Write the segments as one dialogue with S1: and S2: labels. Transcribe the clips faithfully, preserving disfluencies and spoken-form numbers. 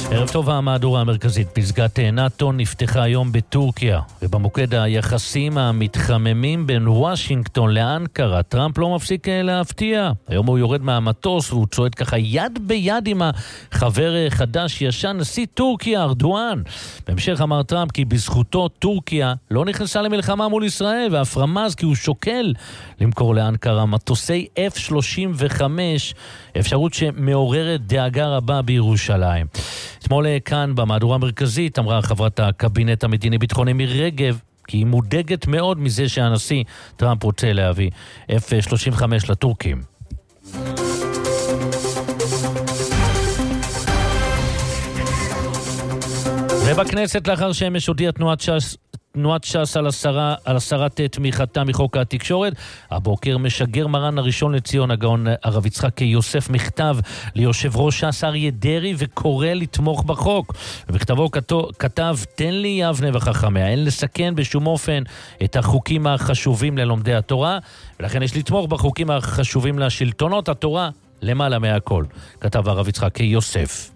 S1: ערב טוב, המהדורה המרכזית. פסגת נאטו נפתחה היום בטורקיה, ובמוקד היחסים המתחממים בין וושינגטון לאנקרה. טראמפ לא מפסיק להפתיע. היום הוא יורד מהמטוס והוא צועד ככה יד ביד עם החבר חדש ישן, נשיא טורקיה ארדואן. בהמשך אמר טראמפ כי בזכותו טורקיה לא נכנסה למלחמה מול ישראל, ואף רמז כי הוא שוקל למכור לאנקרה מטוסי אף שלושים וחמש, אפשרות שמעוררת דאגה רבה בירושלים. אתמול כאן במהדורה המרכזית אמרה חברת הקבינט המדיני-ביטחוני מירי רגב כי היא מודאגת מאוד מזה שהנשיא טראמפ רוצה להביא אף שלושים וחמש לטורקים. ובכנסת, לאחר שמש הודיעה תנועת ש"ס תנועת ש"ס על הסרה, על הסרת תמיכתה מחוק התקשורת, הבוקר משגר מרן הראשון לציון הגאון הרב יצחק יוסף מכתב ליושב ראש ש"ס אריה דרעי וקורא לתמוך בחוק. במכתבו כתב: תן לי יבנה וחכמיה, אין לסכן בשום אופן את החוקים החשובים ללומדי התורה, ולכן יש לתמוך בחוקים החשובים לשלטונות התורה למעלה מהכל, כתב הרב יצחק יוסף.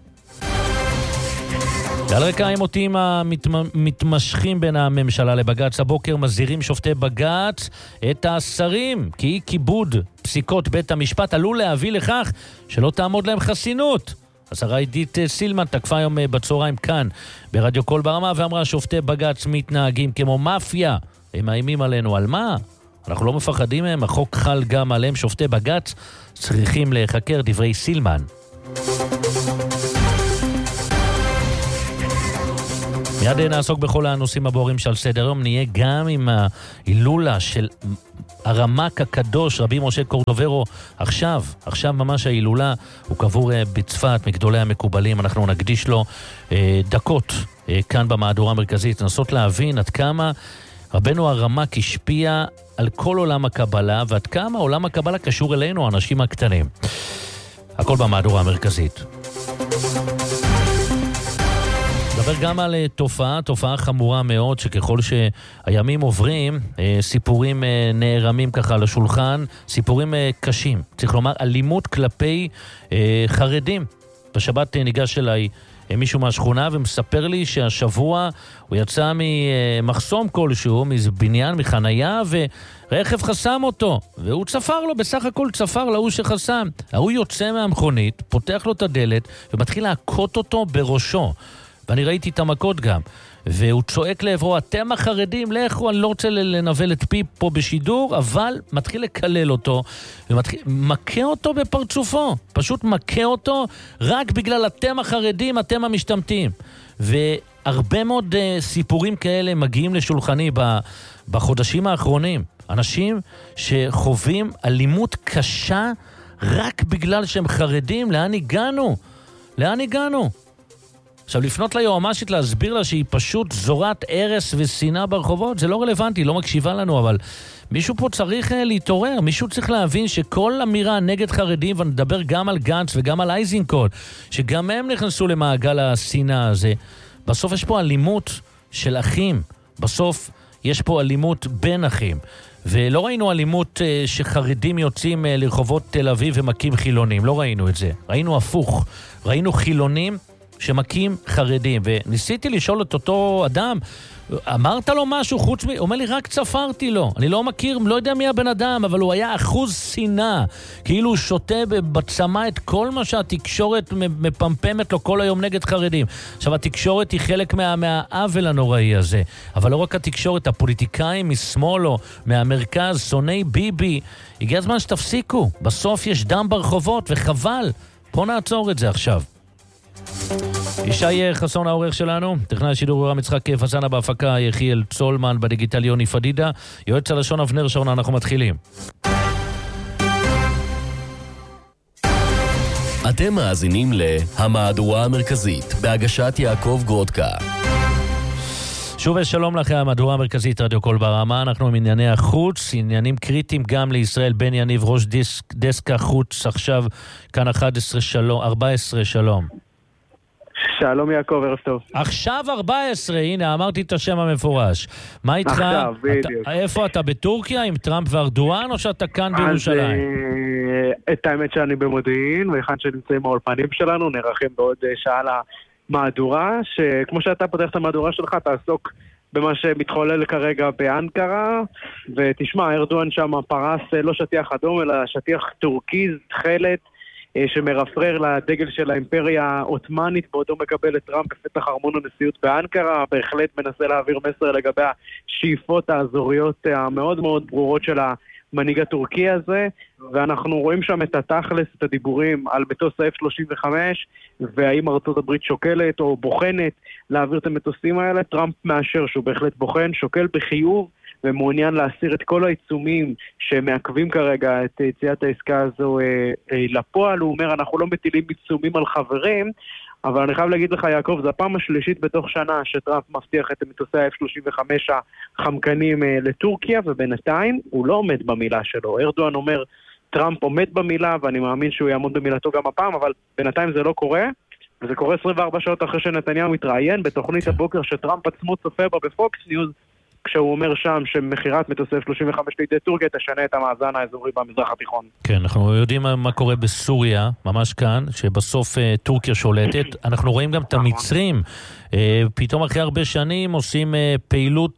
S1: על רקע העימותים המתמשכים בין הממשלה לבג"ץ, הבוקר מזהירים שופטי בג"ץ את השרים כי כיבוד פסיקות בית המשפט עלול להביא לכך שלא תעמוד להם חסינות. השרה עידית סילמן תקפה היום בצהריים כאן ברדיו קול ברמה ואמרה: שופטי בג"ץ מתנהגים כמו מאפיה, הם מאיימים עלינו. על מה? אנחנו לא מפחדים מהם, החוק חל גם עליהם. שופטי בג"ץ צריכים להיחקר, דברי סילמן. מיד נעסוק בכל הנושאים הבוערים שעל סדר היום. נהיה גם עם ההילולה של הרמ"ק הקדוש רבי משה קורדוברו. עכשיו, עכשיו ממש ההילולה, הוא קבור בצפת, מגדולי המקובלים. אנחנו נקדיש לו אה, דקות אה, כאן במהדורה המרכזית, לנסות להבין עד כמה רבנו הרמ"ק השפיע על כל עולם הקבלה, ועד כמה עולם הקבלה קשור אלינו, האנשים הקטנים. הכל במהדורה המרכזית. נדבר גם על תופעה, תופעה חמורה מאוד, שככל שהימים עוברים, סיפורים נערמים ככה לשולחן, סיפורים קשים. צריך לומר, אלימות כלפי חרדים. בשבת ניגש אליי מישהו מהשכונה ומספר לי שהשבוע הוא יצא ממחסום כלשהו, מבניין, מחנייה, ורכב חסם אותו, והוא צפר לו, בסך הכל צפר להוא שחסם. הוא יוצא מהמכונית, פותח לו את הדלת ומתחיל להכות אותו בראשו. ואני ראיתי את המכות גם, והוא צועק לעברו: אתם החרדים, לכו, אני לא רוצה לנבל את פי פה בשידור, אבל מתחיל לקלל אותו, ומכה אותו בפרצופו, פשוט מכה אותו, רק בגלל אתם החרדים, אתם המשתמטים. והרבה מאוד uh, סיפורים כאלה מגיעים לשולחני ב, בחודשים האחרונים, אנשים שחווים אלימות קשה, רק בגלל שהם חרדים. לאן הגענו? לאן הגענו? עכשיו, לפנות ליועמ"שית להסביר לה שהיא פשוט זורת הרס ושנאה ברחובות, זה לא רלוונטי, לא מקשיבה לנו, אבל מישהו פה צריך להתעורר, מישהו צריך להבין שכל אמירה נגד חרדים, ונדבר גם על גנץ וגם על אייזנקוט, שגם הם נכנסו למעגל השנאה הזה. בסוף יש פה אלימות של אחים, בסוף יש פה אלימות בין אחים, ולא ראינו אלימות שחרדים יוצאים לרחובות תל אביב ומכים חילונים, לא ראינו את זה, ראינו הפוך, ראינו חילונים שמקים חרדים. וניסיתי לשאול את אותו אדם, אמרת לו משהו חוץ מ... הוא אומר לי: רק צפרתי לו, אני לא מכיר, לא יודע מי הבן אדם, אבל הוא היה אחוז שנאה, כאילו הוא שותה בצמא את כל מה שהתקשורת מפמפמת לו כל היום נגד חרדים. עכשיו, התקשורת היא חלק מה... מהעוול הנוראי הזה, אבל לא רק התקשורת, הפוליטיקאים משמאל או מהמרכז, שונאי ביבי. הגיע הזמן שתפסיקו, בסוף יש דם ברחובות וחבל. בוא נעצור את זה עכשיו. ישי חסון העורך שלנו, טכנאי השידור רם יצחק פסנה, בהפקה יחיאל צולמן, בדיגיטל יוני פדידה, יועץ הלשון אבנר שרונה. אנחנו מתחילים.
S2: אתם מאזינים להמהדורה המרכזית בהגשת יעקב גרודקה.
S1: שוב שלום לכם, המהדורה המרכזית רדיו קול ברמה. אנחנו עם ענייני החוץ, עניינים קריטיים גם לישראל. בן יניב, ראש דסק, דסק החוץ, עכשיו כאן אחת עשרה שלום, ארבע עשרה שלום.
S3: שלום יעקב, ערב טוב.
S1: עכשיו ארבע עשרה, הנה, אמרתי את השם המפורש. מה איתך?
S3: עכשיו, בדיוק.
S1: אתה, איפה אתה, בטורקיה עם טראמפ וארדואן, או שאתה כאן בירושלים?
S3: אז את האמת שאני במודיעין, ואיכן שנמצאים האולפנים שלנו, נערכים בעוד שעה מהדורה, שכמו שאתה פותח את המהדורה שלך, תעסוק במה שמתחולל כרגע באנקרה, ותשמע, ארדואן שם פרס לא שטיח אדום, אלא שטיח טורקיז, תכלת, שמרפרר לדגל של האימפריה העות'מאנית, בעודו מקבל את טראמפ בפתח ארמון הנשיאות באנקרה, בהחלט מנסה להעביר מסר לגבי השאיפות האזוריות המאוד מאוד ברורות של המנהיג הטורקי הזה, ואנחנו רואים שם את התכלס, את הדיבורים על מטוס ה-אף שלושים וחמש, והאם ארצות הברית שוקלת או בוחנת להעביר את המטוסים האלה. טראמפ מאשר שהוא בהחלט בוחן, שוקל בחיוב, ומעוניין להסיר את כל העיצומים שמעכבים כרגע את יציאת העסקה הזו אה, אה, לפועל. הוא אומר, אנחנו לא מטילים עיצומים על חברים, אבל אני חייב להגיד לך, יעקב, זו הפעם השלישית בתוך שנה שטראמפ מבטיח את מטוסי ה-אף שלושים וחמש החמקנים אה, לטורקיה, ובינתיים הוא לא עומד במילה שלו. ארדואן אומר, טראמפ עומד במילה, ואני מאמין שהוא יעמוד במילתו גם הפעם, אבל בינתיים זה לא קורה, וזה קורה עשרים וארבע שעות אחרי שנתניהו מתראיין בתוכנית הבוקר שטראמפ עצמו צופה בה בפוקס ניוז, כשהוא אומר שם שמחירת מטוסי אף שלושים וחמש לידי טורקיה תשנה את המאזן האזורי במזרח התיכון.
S1: כן, אנחנו יודעים מה קורה בסוריה, ממש כאן, שבסוף טורקיה שולטת. אנחנו רואים גם את המצרים, פתאום אחרי הרבה שנים עושים פעילות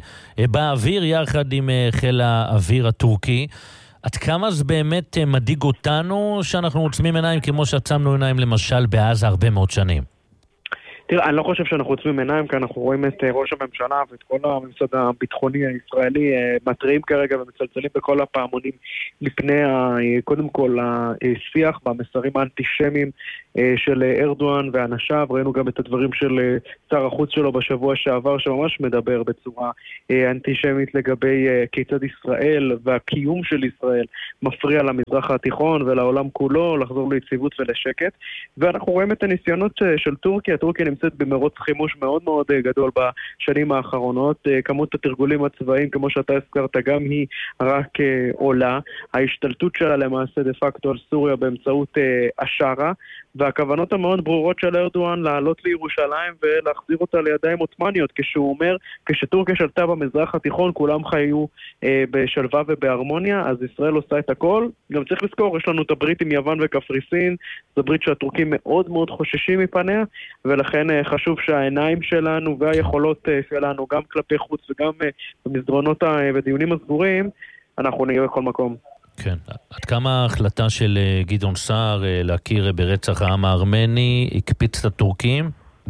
S1: באוויר יחד עם חיל האוויר הטורקי. עד כמה זה באמת מדאיג אותנו שאנחנו עוצמים עיניים כמו שעצמנו עיניים למשל בעזה הרבה מאוד שנים?
S3: תראה, אני לא חושב שאנחנו עוצמים עיניים, כי אנחנו רואים את ראש הממשלה ואת כל הממסד הביטחוני הישראלי מטריעים כרגע ומצלצלים בכל הפעמונים לפני, קודם כל, השיח במסרים האנטישמיים של ארדואן ואנשיו. ראינו גם את הדברים של שר החוץ שלו בשבוע שעבר, שממש מדבר בצורה אנטישמית לגבי כיצד ישראל והקיום של ישראל מפריע למזרח התיכון ולעולם כולו לחזור ליציבות ולשקט. ואנחנו רואים את הניסיונות של טורקיה. טורקיה נמצאת במרוץ חימוש מאוד מאוד גדול בשנים האחרונות. כמות התרגולים הצבאיים, כמו שאתה הזכרת, גם היא רק עולה. ההשתלטות שלה למעשה דה פקטו על סוריה באמצעות השרה, והכוונות המאוד ברורות של ארדואן לעלות לירושלים ולהחזיר אותה לידיים עות'מאניות, כשהוא אומר, כשטורקיה שלטה במזרח התיכון כולם חיו אה, בשלווה ובהרמוניה, אז ישראל עושה את הכל. גם צריך לזכור, יש לנו את הברית עם יוון וקפריסין, זו ברית שהטורקים מאוד מאוד חוששים מפניה, ולכן אה, חשוב שהעיניים שלנו והיכולות אה, שלנו, גם כלפי חוץ וגם אה, במסדרונות ודיונים הסגורים, אנחנו נהיה בכל מקום.
S1: כן. עד כמה ההחלטה של גדעון סער להכיר ברצח העם הארמני הקפיץ את הטורקים?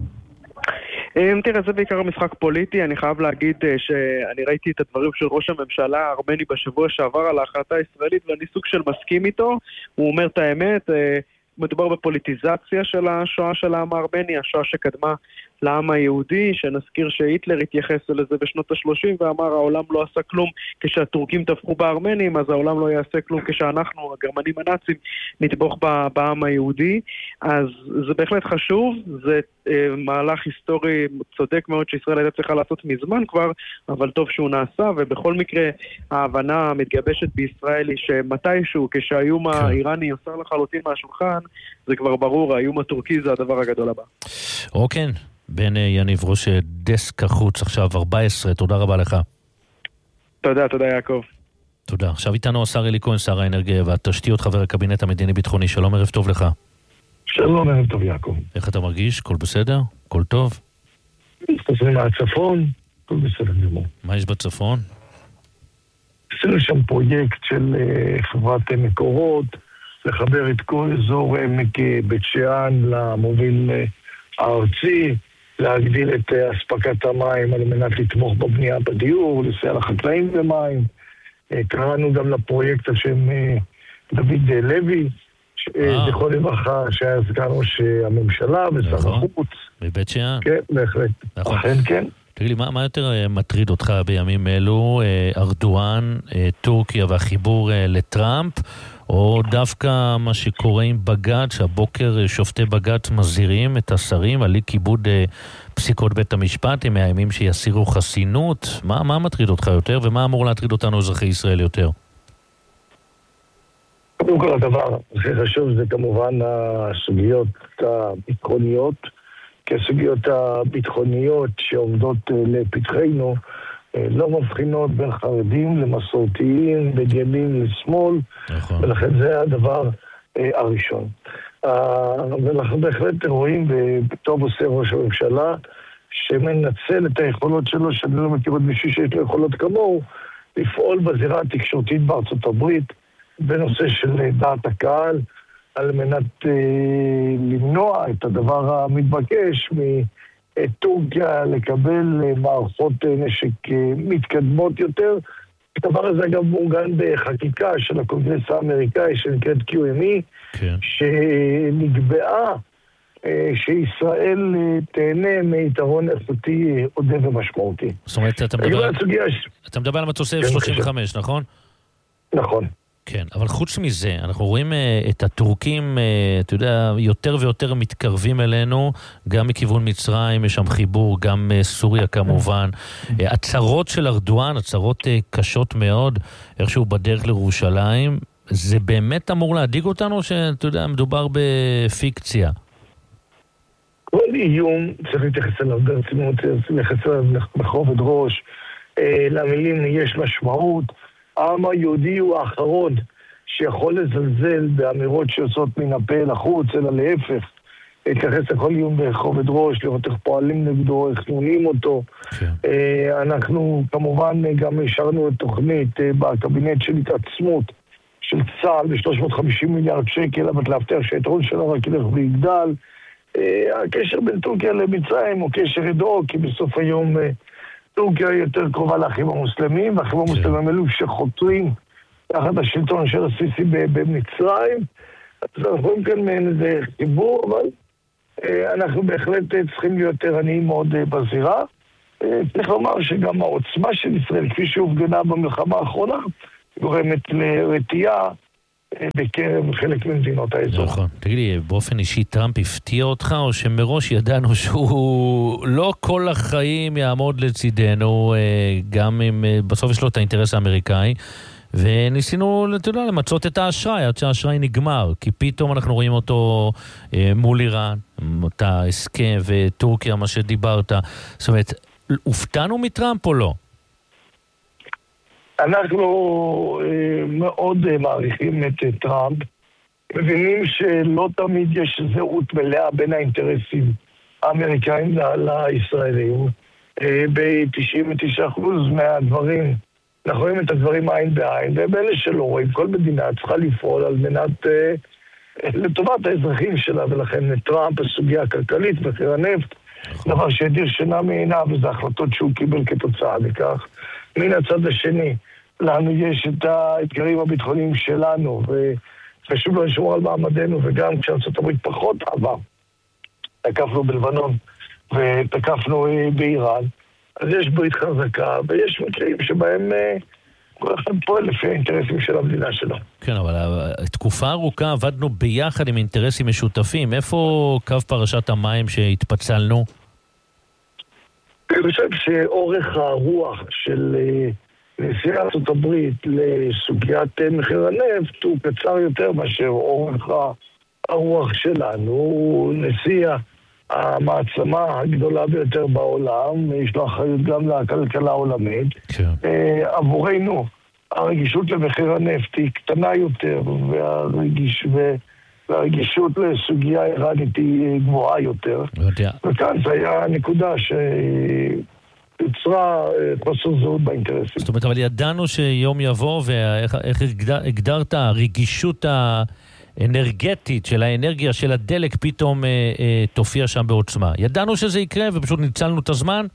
S3: תראה, זה בעיקר המשחק פוליטי. אני חייב להגיד שאני ראיתי את הדברים של ראש הממשלה הארמני בשבוע שעבר על ההחלטה הישראלית, ואני סוג של מסכים איתו. הוא אומר את האמת, מדובר בפוליטיזציה של השואה של העם הארמני, השואה שקדמה לעם היהודי, שנזכיר שהיטלר התייחס לזה בשנות ה-שלושים ואמר העולם לא עשה כלום כשהטורקים טבחו בארמנים, אז העולם לא יעשה כלום כשאנחנו, הגרמנים הנאצים, נטבוח בעם היהודי. אז זה בהחלט חשוב, זה אה, מהלך היסטורי צודק מאוד שישראל הייתה צריכה לעשות מזמן כבר, אבל טוב שהוא נעשה, ובכל מקרה ההבנה המתגבשת בישראל היא שמתישהו כשהאיום האיראני יוסר לחלוטין מהשולחן, זה כבר ברור, האיום הטורקי זה הדבר הגדול הבא.
S1: אוקיי. בן יניב, ראש דסק החוץ עכשיו ארבע עשרה, תודה רבה לך.
S3: תודה, תודה יעקב.
S1: תודה. עכשיו איתנו השר אלי כהן, שר האנרגיה והתשתיות, חבר הקבינט המדיני-ביטחוני. שלום, ערב טוב לך.
S4: שלום, ערב טוב יעקב.
S1: איך אתה מרגיש? כל בסדר? כל טוב?
S4: חוזרים מהצפון, כל בסדר גמור.
S1: מה יש בצפון?
S4: עשינו שם פרויקט של חברת מקורות, לחבר את כל אזור עמק בית שאן למוביל הארצי, להגדיל את אספקת המים על מנת לתמוך בבנייה בדיור, לסייע לחקלאים במים. קראנו גם לפרויקט על שם דוד לוי, זכרו לברכה, שהיה סגן ראש הממשלה ושר החוץ.
S1: בבית שאן.
S4: כן, בהחלט. אכן כן.
S1: תגיד לי, מה, מה יותר מטריד אותך בימים אלו, ארדואן, טורקיה והחיבור לטראמפ, או דווקא מה שקורה עם בג"ץ, שהבוקר שופטי בג"ץ מזהירים את השרים על אי כיבוד פסיקות בית המשפט, הם מאיימים שיסירו חסינות? מה, מה מטריד אותך יותר, ומה אמור להטריד אותנו אזרחי ישראל יותר?
S4: קודם כל הדבר הכי חשוב זה כמובן הסוגיות הביטחוניות, כי הסוגיות הביטחוניות שעומדות לפתחנו לא מבחינות בין חרדים למסורתיים, בין ימין לשמאל, נכון. ולכן זה הדבר הראשון. ואנחנו בהחלט רואים, וטוב עושה ראש הממשלה, שמנצל את היכולות שלו, שאני לא מכיר עוד מישהו שיש לו יכולות כמוהו, לפעול בזירה התקשורתית בארצות הברית, בנושא של דעת הקהל, על מנת אה, למנוע את הדבר המתבקש מטורקיה לקבל אה, מערכות אה, נשק אה, מתקדמות יותר. הדבר הזה גם מעוגן בחקיקה של הקונגרס האמריקאי שנקראת קיו אם אי, כן. שנקבעה אה, שישראל אה, תהנה מיתרון איכותי עודף ומשמעותי.
S1: זאת אומרת, אתה מדבר, אתה מדבר על מטוסי אף שלושים וחמש, נכון?
S4: נכון.
S1: כן, אבל חוץ מזה, אנחנו רואים uh, את הטורקים, uh, אתה יודע, יותר ויותר מתקרבים אלינו, גם מכיוון מצרים, יש שם חיבור, גם uh, סוריה כמובן. Uh, הצהרות של ארדואן, הצהרות uh, קשות מאוד, איכשהו בדרך לירושלים, זה באמת אמור להדיג אותנו, שאתה יודע, מדובר בפיקציה?
S4: כל איום צריך להתייחס אליו ברצינות, צריך להתייחס אליו בכובד ראש, uh, למילים יש משמעות, העם היהודי הוא האחרון שיכול לזלזל באמירות שיוצאות מן הפה לחוץ, אלא להפך, להתייחס לכל איום בכובד ראש, לראות איך פועלים נגדו, איך נונים אותו. כן. אנחנו כמובן גם השארנו את תוכנית בקבינט של התעצמות של צה"ל ב-שלוש מאות וחמישים מיליארד שקל, אבל להבטיח שהיתרון שלה רק ילך ויגדל. הקשר בין טורקיה למצרים הוא קשר ידוע, כי בסוף היום טורקיה יותר קרובה לאחים המוסלמים, והאחים המוסלמים אלו שחותרים תחת השלטון של הסיסי במצרים. אז אנחנו רואים כאן מעין איזה חיבור, אבל אנחנו בהחלט צריכים להיות ערניים מאוד בזירה. צריך לומר שגם העוצמה של ישראל, כפי שהופגנה במלחמה האחרונה, גורמת לרתיעה בקרב חלק ממדינות האזור.
S1: נכון. תגיד לי, באופן אישי טראמפ הפתיע אותך, או שמראש ידענו שהוא לא כל החיים יעמוד לצידנו, גם אם בסוף יש לו את האינטרס האמריקאי, וניסינו, אתה יודע, למצות את האשראי, עד שהאשראי נגמר, כי פתאום אנחנו רואים אותו מול איראן, אותה הסכם וטורקיה, מה שדיברת. זאת אומרת, הופתענו מטראמפ או לא?
S4: אנחנו אה, מאוד אה, מעריכים את אה, טראמפ, מבינים שלא תמיד יש זהות מלאה בין האינטרסים האמריקאים ל- לישראלים. אה, ב-תשעים ותשעה אחוז מהדברים, אנחנו רואים את הדברים עין בעין, ובאלה שלא רואים, כל מדינה צריכה לפעול על מנת, אה, לטובת האזרחים שלה, ולכן טראמפ הסוגיה הכלכלית, מחיר הנפט, דבר שהדיר שינה מעיניו, וזה החלטות שהוא קיבל כתוצאה מכך. מן הצד השני, לנו יש את האתגרים הביטחוניים שלנו, וחשוב לו לשמור על מעמדנו, וגם כשארצות הברית פחות עבר, תקפנו בלבנון ותקפנו באיראן, אז יש ברית חזקה, ויש מקרים שבהם כל אחד פועל לפי האינטרסים של המדינה שלו.
S1: כן, אבל תקופה ארוכה עבדנו ביחד עם אינטרסים משותפים. איפה קו פרשת המים שהתפצלנו?
S4: אני חושב שאורך הרוח של נשיא ארצות הברית לסוגיית מחיר הנפט הוא קצר יותר מאשר אורך הרוח שלנו. נשיא המעצמה הגדולה ביותר בעולם, יש לו אחריות גם לכלכלה העולמית. כן. עבורנו הרגישות למחיר הנפט היא קטנה יותר, והרגיש ו... והרגישות לסוגיה איראנית היא גבוהה יותר. וכאן זה היה נקודה שיצרה חוסר זהות באינטרסים.
S1: זאת אומרת, אבל ידענו שיום יבוא, ואיך הגדרת, הרגישות האנרגטית של האנרגיה של הדלק פתאום תופיע שם בעוצמה. ידענו שזה יקרה ופשוט ניצלנו את הזמן?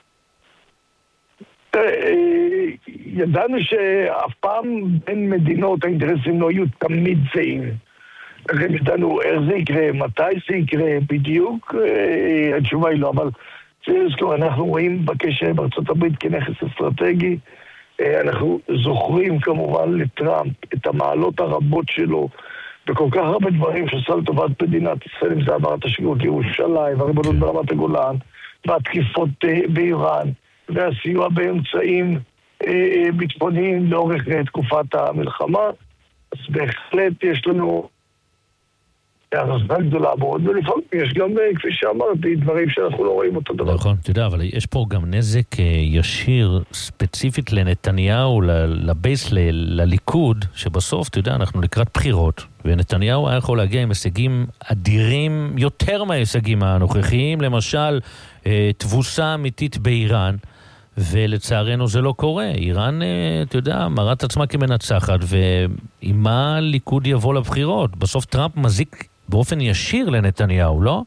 S4: ידענו שאף פעם בין מדינות האינטרסים לא יהיו תמיד זהים. לכן ידענו איך זה יקרה, מתי זה יקרה, בדיוק, אה, התשובה היא לא, אבל צריך, אנחנו רואים בקשר בארצות הברית כנכס אסטרטגי, אה, אנחנו זוכרים כמובן לטראמפ את המעלות הרבות שלו, וכל כך הרבה דברים שעשה לטובת מדינת ישראל, אם זה העברת השגרירות לירושלים, והריבונות ברמת הגולן, והתקיפות אה, באיראן, והסיוע באמצעים אה, ביטחוניים לאורך אה, תקופת המלחמה, אז בהחלט יש לנו הרזנה גדולה מאוד, ולפעמים יש גם, כפי שאמרתי, דברים שאנחנו לא רואים אותו דבר.
S1: נכון, אתה יודע, אבל יש פה גם נזק ישיר, ספציפית לנתניהו, לבייס, לליכוד, שבסוף, אתה יודע, אנחנו לקראת בחירות, ונתניהו היה יכול להגיע עם הישגים אדירים יותר מההישגים הנוכחיים, למשל תבוסה אמיתית באיראן, ולצערנו זה לא קורה. איראן, אתה יודע, מראה את עצמה כמנצחת, ועם מה ליכוד יבוא לבחירות? בסוף טראמפ מזיק באופן ישיר לנתניהו, לא?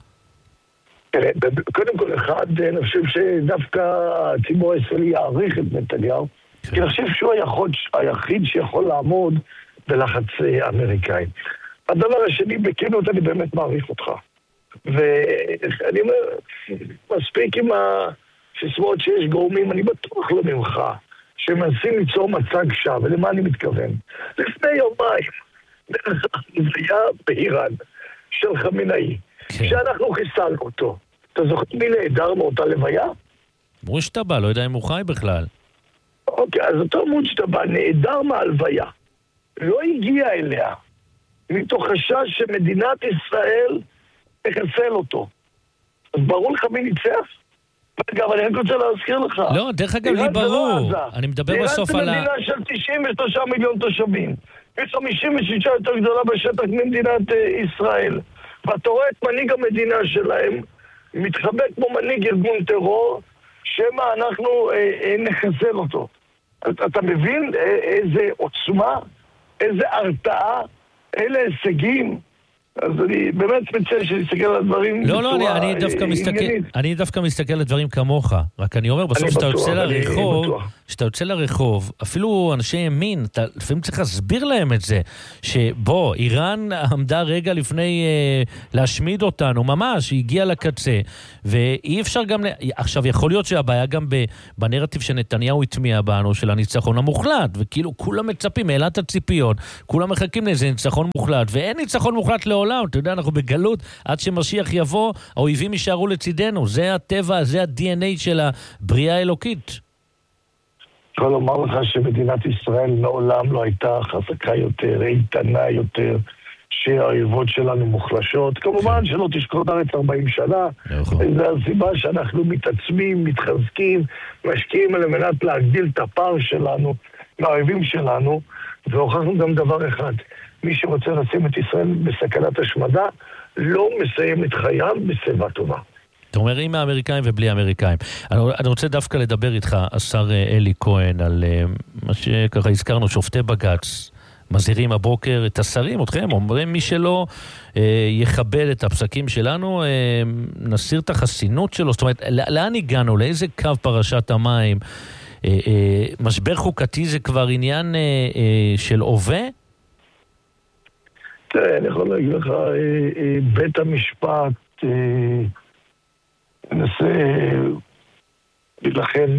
S4: קודם כל אחד, אני חושב שדווקא הציבור הישראלי יעריך את נתניהו, כי אני חושב שהוא היחיד שיכול לעמוד בלחץ אמריקאי. הדבר השני, בכנות, אני באמת מעריך אותך. ואני אומר, מספיק עם הסיסמאות שיש גורמים, אני בטוח לא ממך, שמנסים ליצור מצג שווא, ולמה אני מתכוון? לפני יומיים, דרך ההלוויה באיראן של חמינאי, שאנחנו חיסלנו אותו. אתה זוכר מי נהדר מאותה לוויה?
S1: מושתבא, לא יודע אם הוא חי בכלל.
S4: אוקיי, אז אותו מושתבא נהדר מהלוויה. לא הגיע אליה, מתוך חשש שמדינת ישראל תחסל אותו. אז ברור לך מי ניצח? אגב, אני רק רוצה להזכיר לך.
S1: לא, דרך אגב, לי ברור. אני מדבר בסוף על ה...
S4: איראן זה מדינה של תשעים ושלושה מיליון תושבים. ו-חמישים ושישה יותר גדולה בשטח ממדינת ישראל. ואתה רואה את מנהיג המדינה שלהם מתחבק כמו מנהיג ארגון טרור, שמה אנחנו אה, אה, נחסל אותו. אתה, אתה מבין אה, איזה עוצמה, איזה הרתעה, אלה הישגים. אז אני באמת מצא שנסתכל על הדברים
S1: לא, לא, אני, אני, דווקא מסתכל, אני דווקא מסתכל על דברים כמוך, רק אני אומר, בסוף שאתה יוצא לרחוב, שאתה יוצא לרחוב, אפילו אנשי ימין, אתה לפעמים צריך להסביר להם את זה, שבוא, איראן עמדה רגע לפני אה, להשמיד אותנו, ממש, היא הגיעה לקצה, ואי אפשר גם, עכשיו יכול להיות שהבעיה גם בנרטיב שנתניהו התמיע בנו, של הניצחון המוחלט, וכאילו כולם מצפים, העלת הציפיות, כולם מחכים לאיזה ניצחון מוחלט, ואין ניצחון מוחלט לעולם, אתה יודע, אנחנו בגלות, עד שמשיח יבוא, האויבים יישארו לצידנו, זה הטבע, זה ה-די אן איי של הבריאה האלוקית.
S4: יכול לומר לך שמדינת ישראל מעולם לא הייתה חזקה יותר, איתנה יותר, שהאויבות שלנו מוחלשות. כמובן שלא תשקוט ארץ ארבעים שנה, זה הסיבה שאנחנו מתעצמים, מתחזקים, משקיעים על מנת להגדיל את הפער שלנו, מהאויבים שלנו, והוכחנו גם דבר אחד, מי שרוצה לשים את ישראל בסכנת השמדה, לא מסיים את חייו בשיבה טובה.
S1: אתה אומר, עם האמריקאים ובלי האמריקאים. אני, אני רוצה דווקא לדבר איתך, השר אלי כהן, על מה שככה הזכרנו, שופטי בג"ץ, מזהירים הבוקר את השרים, אתכם, אומרים מי שלא אה, יכבל את הפסקים שלנו, אה, נסיר את החסינות שלו. זאת אומרת, לאן הגענו? לאיזה קו פרשת המים? אה, אה, משבר חוקתי זה כבר עניין אה, אה, של הווה?
S4: תראה, אני יכול להגיד לך, בית המשפט מנסה להילחם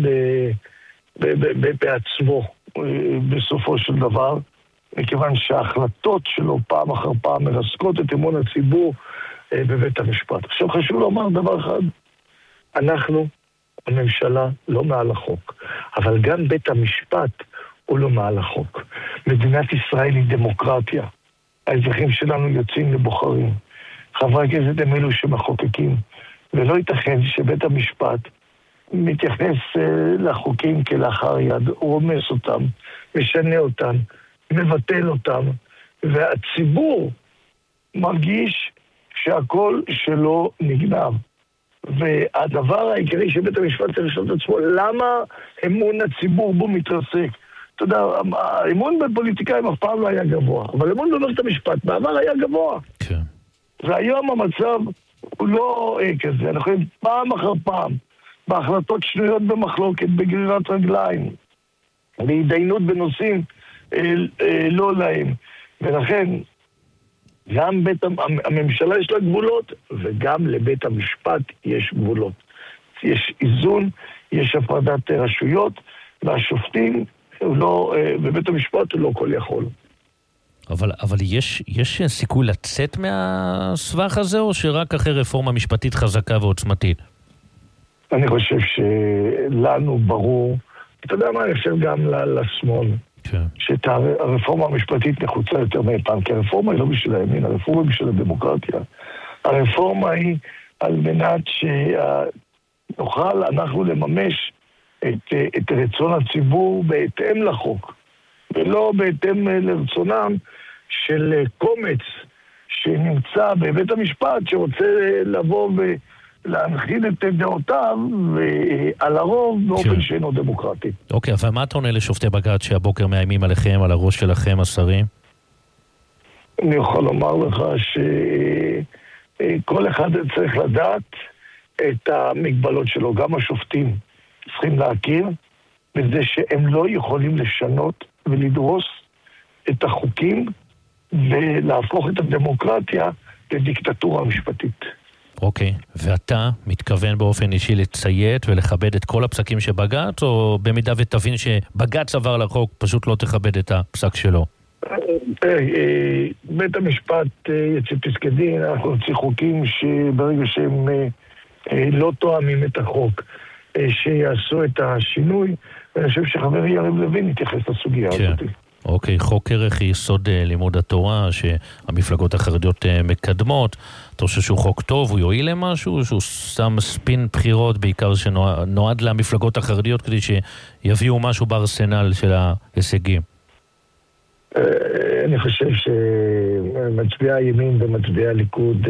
S4: בעצמו בסופו של דבר, מכיוון שההחלטות שלו פעם אחר פעם מרסקות את אמון הציבור בבית המשפט. עכשיו חשוב לומר דבר אחד, אנחנו, הממשלה, לא מעל החוק, אבל גם בית המשפט הוא לא מעל החוק. מדינת ישראל היא דמוקרטיה. האזרחים שלנו יוצאים לבוחרים. חברי הכנסת הם אלו שמחוקקים, ולא ייתכן שבית המשפט מתייחס uh, לחוקים כלאחר יד, רומס אותם, משנה אותם, מבטל אותם, והציבור מרגיש שהכל שלו נגנב. והדבר העיקרי שבית המשפט צריך לשאול את עצמו, למה אמון הציבור בו מתרסק? אתה יודע, האמון בפוליטיקאים אף פעם לא היה גבוה, אבל אמון במערכת המשפט בעבר היה גבוה. כן. והיום המצב הוא לא אה, כזה. אנחנו רואים פעם אחר פעם, בהחלטות שנויות במחלוקת, בגרירת רגליים, בהתדיינות בנושאים אה, אה, לא להם. ולכן, גם בית, הממשלה יש לה גבולות, וגם לבית המשפט יש גבולות. יש איזון, יש הפרדת רשויות, והשופטים, לא, בבית המשפט הוא לא כל יכול.
S1: אבל, אבל יש, יש סיכוי לצאת מהסבך הזה, או שרק אחרי רפורמה משפטית חזקה ועוצמתית?
S4: אני חושב שלנו ברור, אתה יודע מה, אני חושב גם לשמאל, כן. שהרפורמה המשפטית נחוצה יותר מפעם, כי הרפורמה היא לא בשביל הימין, הרפורמה היא בשביל הדמוקרטיה. הרפורמה היא על מנת שנוכל אנחנו לממש את, את רצון הציבור בהתאם לחוק, ולא בהתאם לרצונם של קומץ שנמצא בבית המשפט, שרוצה לבוא ולהנחיל את דעותיו על הרוב באופן שאינו דמוקרטי.
S1: אוקיי, אבל מה אתה עונה לשופטי בג"ץ שהבוקר מאיימים עליכם, על הראש שלכם, השרים?
S4: אני יכול לומר לך שכל אחד צריך לדעת את המגבלות שלו. גם השופטים צריכים להכיר בזה שהם לא יכולים לשנות ולדרוס את החוקים ולהפוך את הדמוקרטיה לדיקטטורה משפטית.
S1: אוקיי, ואתה מתכוון באופן אישי לציית ולכבד את כל הפסקים של בג"ץ, או במידה ותבין שבג"ץ עבר לחוק, פשוט לא תכבד את הפסק שלו?
S4: בית המשפט יצא פסקי דין, אנחנו נוציא חוקים שברגע שהם לא תואמים את החוק, שיעשו את השינוי, ואני חושב שחבר יריב לוין יתייחס לסוגיה הזאת.
S1: אוקיי, חוק ערך יסוד לימוד התורה שהמפלגות החרדיות מקדמות, אתה חושב שהוא חוק טוב, הוא יועיל למשהו, שהוא שם ספין בחירות בעיקר שנועד למפלגות החרדיות כדי שיביאו משהו בארסנל של ההישגים?
S4: אני חושב שמצביעי הימין ומצביעי הליכוד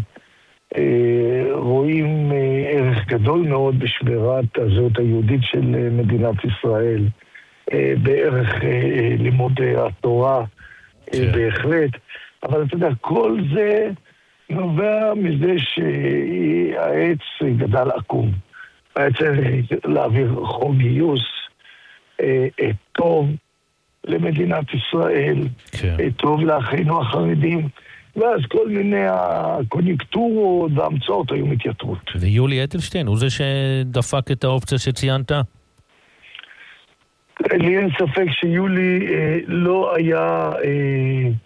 S4: רואים ערך גדול מאוד בשמירת הזהות היהודית של מדינת ישראל, בערך לימוד התורה בהחלט, אבל אתה יודע, כל זה נובע מזה שהעץ גדל עקום. היה צריך להעביר חוק גיוס טוב למדינת ישראל, טוב לאחינו החרדים, ואז כל מיני הקוניונקטורות וההמצאות היו מתייתרות.
S1: ויולי אדלשטיין, הוא זה שדפק את האופציה שציינת?
S4: לי אין ספק שיולי אה, לא היה אה,